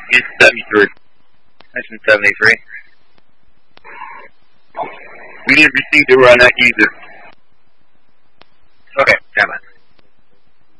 Is 73. Mention 73. We didn't receive the run at user.